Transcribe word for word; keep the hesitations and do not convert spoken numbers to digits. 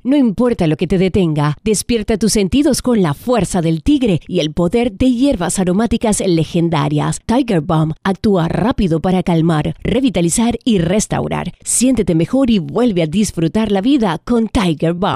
No importa lo que te detenga, despierta tus sentidos con la fuerza del tigre y el poder de hierbas aromáticas legendarias. Tiger Balm actúa rápido para calmar, revitalizar y restaurar. Siéntete mejor y vuelve a disfrutar la vida con Tiger Balm.